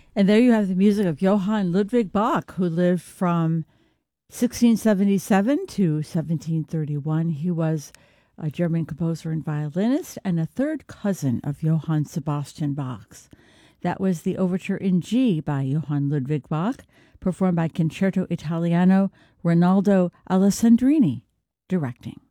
And there you have the music of Johann Ludwig Bach, who lived from 1677 to 1731. He was a German composer and violinist and a third cousin of Johann Sebastian Bach. That was the Overture in G by Johann Ludwig Bach, performed by Concerto Italiano Rinaldo Alessandrini, directing.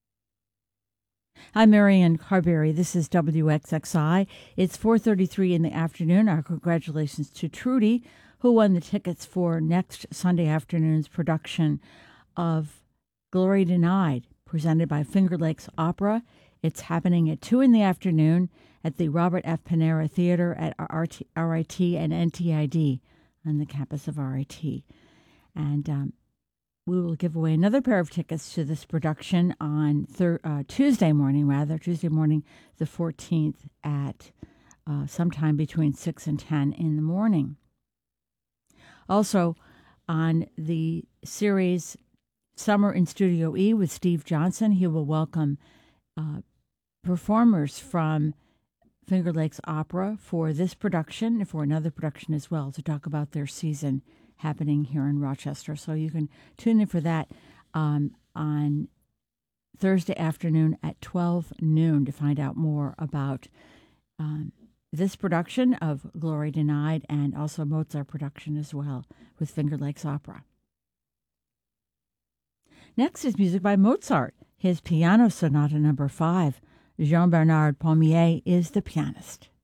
I'm Marianne Carberry. This is WXXI. It's 4:33 in the afternoon. Our congratulations to Trudy, who won the tickets for next Sunday afternoon's production of Glory Denied, presented by Finger Lakes Opera. It's happening at 2 in the afternoon at the Robert F. Panera Theater at RIT and NTID on the campus of RIT. And we will give away another pair of tickets to this production on Tuesday morning, the 14th at sometime between 6 and 10 in the morning. Also, on the series Summer in Studio E with Steve Johnson, he will welcome performers from Finger Lakes Opera for this production, for another production as well, to talk about their season happening here in Rochester. So you can tune in for that on Thursday afternoon at 12 noon to find out more about this production of Glory Denied and also Mozart production as well with Finger Lakes Opera. Next is music by Mozart, his Piano Sonata No. 5. Jean-Bernard Palmier is the pianist.